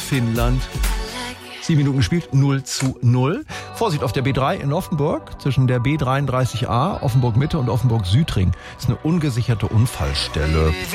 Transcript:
Finnland. 7 Minuten gespielt, 0:0. Vorsicht auf der B3 in Offenburg, zwischen der B33a, Offenburg Mitte und Offenburg Südring. Das ist eine ungesicherte Unfallstelle.